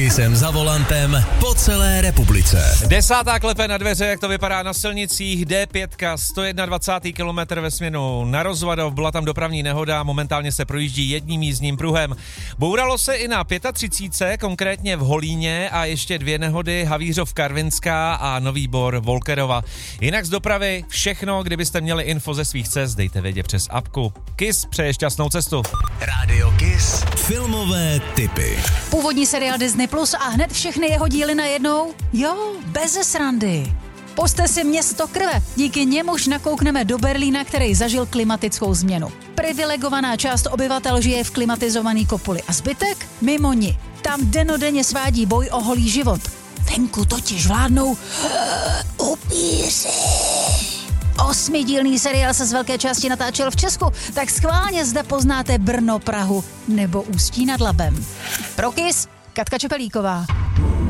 Kissem za volantem po celé republice. 10. klepe na dveře, jak to vypadá na silnicích. D5, 121. kilometr ve směru na Rozvadov, byla tam dopravní nehoda, momentálně se projíždí jedním jízdním pruhem. Bouralo se i na 35, konkrétně v Holíně a ještě 2 nehody, Havířov Karvinská a Nový Bor Volkerova. Jinak z dopravy všechno, kdybyste měli info ze svých cest, dejte vědět přes apku. Kiss přeje šťastnou cestu. Rádio Kiss. Filmové tipy. Původní seriál Disney Plus a hned všechny jeho díly najednou? Jo, beze srandy. Pusťte si Město krve. Díky němuž nakoukneme do Berlína, který zažil klimatickou změnu. Privilegovaná část obyvatel žije v klimatizovaný kopuli a zbytek mimo ní. Tam dennodenně svádí boj o holý život. Venku totiž vládnou upíři. 8dílný seriál se z velké části natáčel v Česku, tak schválně zde poznáte Brno, Prahu nebo Ústí nad Labem. Pro Kiss, Katka Čepelíková.